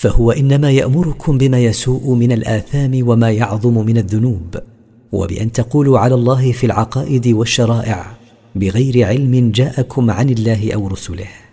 فهو إنما يأمركم بما يسوء من الآثام وما يعظم من الذنوب، وبأن تقولوا على الله في العقائد والشرائع بغير علم جاءكم عن الله أو رسله.